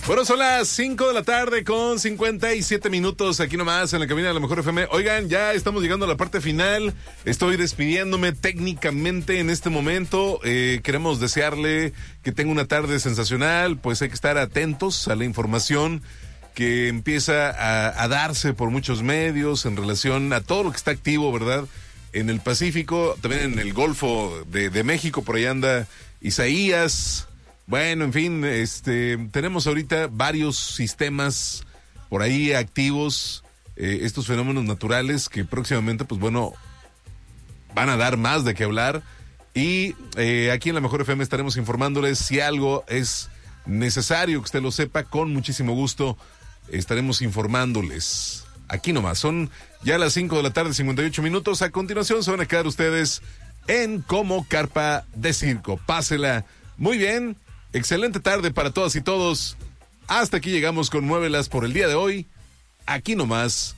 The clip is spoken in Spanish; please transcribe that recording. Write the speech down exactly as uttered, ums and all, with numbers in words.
Bueno, son las cinco de la tarde con cincuenta y siete minutos aquí nomás en la cabina de la Mejor F M. Oigan, ya estamos llegando a la parte final. Estoy despidiéndome técnicamente en este momento. Eh, queremos desearle que tenga una tarde sensacional. Pues hay que estar atentos a la información que empieza a, a darse por muchos medios en relación a todo lo que está activo, ¿verdad? En el Pacífico, también en el Golfo de, de México, por ahí anda Isaías. Bueno, en fin, este, tenemos ahorita varios sistemas por ahí activos, eh, estos fenómenos naturales que próximamente, pues bueno, van a dar más de qué hablar. Y eh, aquí en la Mejor F M estaremos informándoles si algo es necesario que usted lo sepa. Con muchísimo gusto estaremos informándoles. Aquí nomás, son ya las cinco de la tarde, cincuenta y ocho minutos. A continuación se van a quedar ustedes en Como Carpa de Circo. Pásela muy bien. Excelente tarde para todas y todos. Hasta aquí llegamos con Muévelas por el día de hoy. Aquí nomás,